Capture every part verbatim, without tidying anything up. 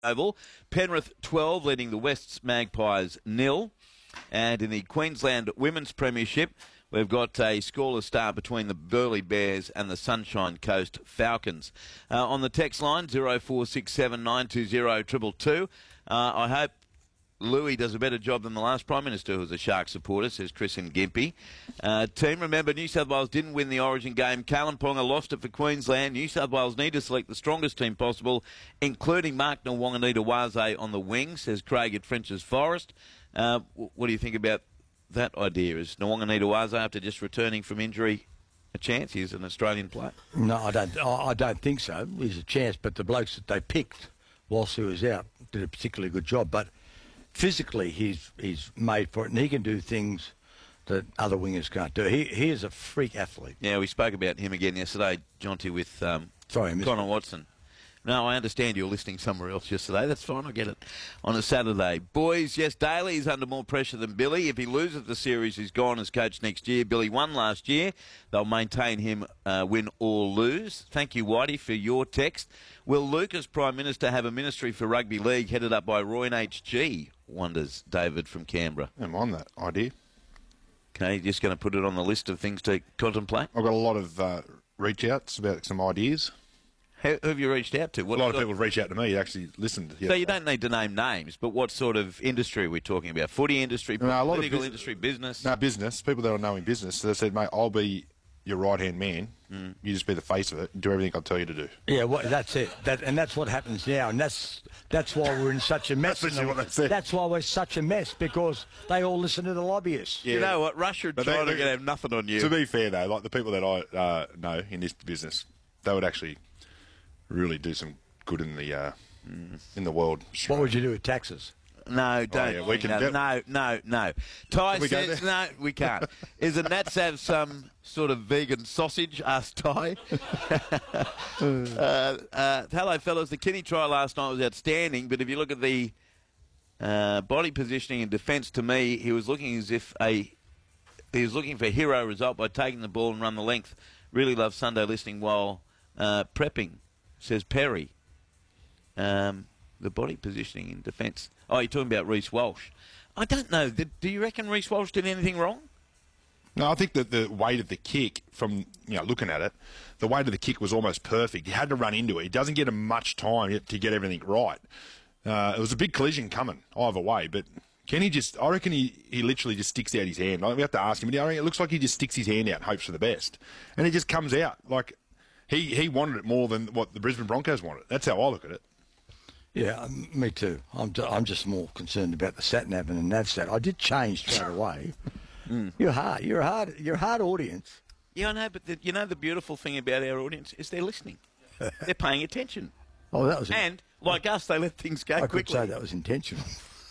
Oval. Penrith twelve, leading the Wests Magpies nil. And in the Queensland Women's Premiership, we've got a scoreless start between the Burleigh Bears and the Sunshine Coast Falcons. Uh, on the text line, zero four six seven nine two zero two two two. Uh, I hope Louis does a better job than the last Prime Minister, who was a Shark supporter, says Chris and Gimpy. Uh, team, remember, New South Wales didn't win the Origin game. Kalimpong lost it for Queensland. New South Wales need to select the strongest team possible, including Mark Nwanganita-Waze on the wing, says Craig at French's Forest. Uh, what do you think about that idea? Is Nwanganita-Waze, after just returning from injury, a chance? He's an Australian player. No, I don't. I don't think so. He's a chance, but the blokes that they picked whilst he was out did a particularly good job. But physically, he's he's made for it, and he can do things that other wingers can't do. He he is a freak athlete. Yeah, we spoke about him again yesterday, Jonty, with um, Sorry, Connor Watson. No, I understand you're listening somewhere else yesterday. That's fine, I get it. On a Saturday. Boys, yes, Daly is under more pressure than Billy. If he loses the series, he's gone as coach next year. Billy won last year. They'll maintain him, uh, win or lose. Thank you, Whitey, for your text. Will Luke, as Prime Minister, have a ministry for rugby league headed up by Roy and H G? Wonders David from Canberra. I'm on that idea. Okay, just going to put it on the list of things to contemplate? I've got a lot of uh, reach-outs about some ideas. Who have you reached out to? What, a lot of people have reached out to me, actually listened. So you don't need to name names, but what sort of industry are we talking about? Footy industry, no, political a lot of bus- industry, business? No, business. People that I know in business. So they said, mate, I'll be your right-hand man. Mm. You just be the face of it. Do everything I'll tell you to do. Yeah, well, that's it. That, and that's what happens now. And that's that's why we're in such a mess. That's what they said. That's why we're such a mess, because they all listen to the lobbyists. Yeah. You know what? Russia and China are going to have nothing on you. To be fair, though, like the people that I uh, know in this business, they would actually really do some good in the uh, mm. in the world. What would you do with taxes? No, don't. Oh, yeah, we can no, do- no, no, no. Ty we says, no, we can't. Is the Nats have some sort of vegan sausage? Asked Ty. uh, uh, hello, fellas. The Kinney try last night was outstanding, but if you look at the uh, body positioning and defence, to me, he was looking as if a he was looking for a hero result by taking the ball and run the length. Really love Sunday listening while uh, prepping, says Perry. Um, the body positioning in defence. Oh, you're talking about Reece Walsh. I don't know. Do you reckon Reece Walsh did anything wrong? No, I think that the weight of the kick, from you know looking at it, the weight of the kick was almost perfect. He had to run into it. He doesn't get him much time to get everything right. Uh, it was a big collision coming either way, but Kenny just, I reckon he, he literally just sticks out his hand. Like, we have to ask him, but I reckon it looks like he just sticks his hand out and hopes for the best. And it just comes out. Like, he, he wanted it more than what the Brisbane Broncos wanted. That's how I look at it. Yeah, um, me too. I'm, I'm just more concerned about the sat-nav and the navstat. I did change straight away. mm. You're hard. You're a hard. You're a hard audience. Yeah, I know, but the, you know the beautiful thing about our audience is they're listening. They're paying attention. Oh, that was. And like us, they let things go I quickly. I could say that was intentional.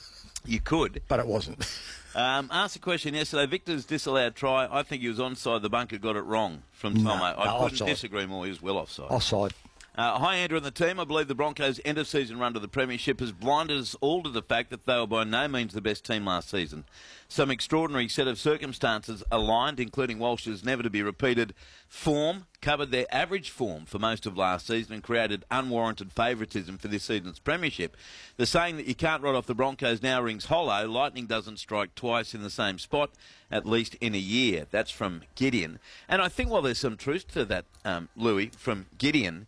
You could, but it wasn't. Um, asked a question yesterday. Victor's disallowed try. I think he was onside. The bunker got it wrong from Tomo. No, I no, couldn't offside. disagree more. He was well offside. Offside. Uh, hi, Andrew and the team. I believe the Broncos' end-of-season run to the Premiership has blinded us all to the fact that they were by no means the best team last season. Some extraordinary set of circumstances aligned, including Walsh's never-to-be-repeated form, covered their average form for most of last season and created unwarranted favouritism for this season's Premiership. The saying that you can't write off the Broncos now rings hollow. Lightning doesn't strike twice in the same spot, at least in a year. That's from Gideon. And I think while there's some truth to that, um, Louis, from Gideon,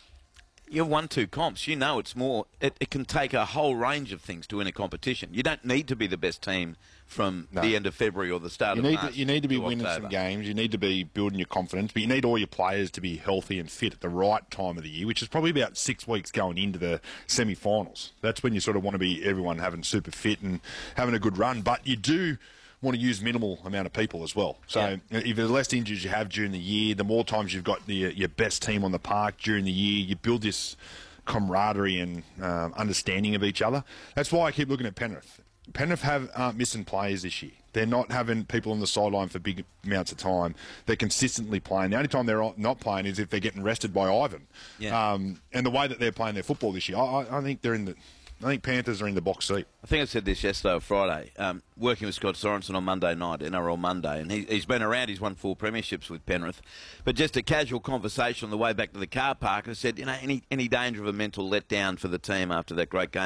you've won two comps. You know it's more. It, it can take a whole range of things to win a competition. You don't need to be the best team from no. the end of February or the start you of need March. To, you need to be to winning October. some games. You need to be building your confidence. But you need all your players to be healthy and fit at the right time of the year, which is probably about six weeks going into the semi-finals. That's when you sort of want to be everyone having super fit and having a good run. But you do want to use minimal amount of people as well. So yeah. if the less injuries you have during the year, the more times you've got the, your best team on the park during the year, you build this camaraderie and um, understanding of each other. That's why I keep looking at Penrith. Penrith have aren't missing players this year. They're not having people on the sideline for big amounts of time. They're consistently playing. The only time they're not playing is if they're getting rested by Ivan. Yeah. Um, and the way that they're playing their football this year, I, I think they're in the I think Panthers are in the box seat. I think I said this yesterday or Friday, um, working with Scott Sorensen on Monday night, N R L Monday, and he, he's been around, he's won four premierships with Penrith, but just a casual conversation on the way back to the car park, I said, you know, any, any danger of a mental letdown for the team after that great game